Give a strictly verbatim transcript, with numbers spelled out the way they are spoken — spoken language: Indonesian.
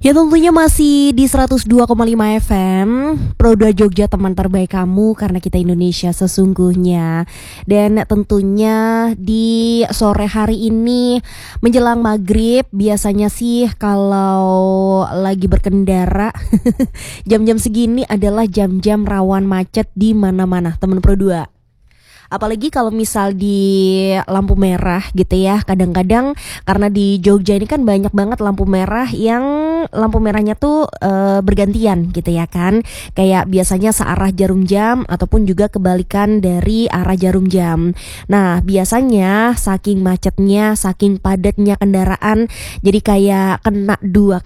Ya tentunya masih di seratus dua koma lima F M Pro dua Jogja, teman terbaik kamu karena kita Indonesia sesungguhnya. Dan tentunya di sore hari ini menjelang maghrib, biasanya sih kalau lagi berkendara jam-jam segini adalah jam-jam rawan macet di mana-mana teman Pro dua. Apalagi kalau misal di lampu merah gitu ya. Kadang-kadang karena di Jogja ini kan banyak banget lampu merah yang lampu merahnya tuh e, bergantian gitu ya kan. Kayak biasanya searah jarum jam ataupun juga kebalikan dari arah jarum jam. Nah biasanya saking macetnya, saking padatnya kendaraan, jadi kayak kena dua